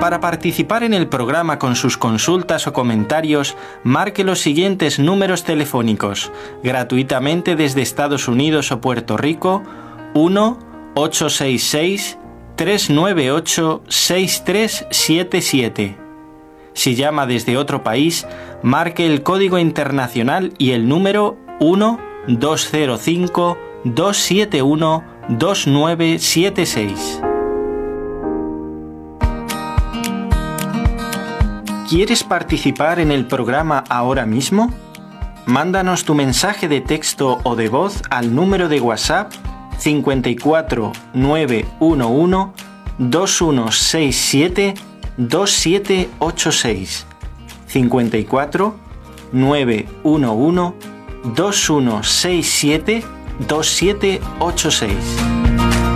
Para participar en el programa con sus consultas o comentarios, marque los siguientes números telefónicos, gratuitamente desde Estados Unidos o Puerto Rico: 1-866-398-6377. Si llama desde otro país, marque el código internacional y el número 1-205-271-2976. ¿Quieres participar en el programa ahora mismo? Mándanos tu mensaje de texto o de voz al número de WhatsApp 54 911 2167 2786. 54 911 2167 2786.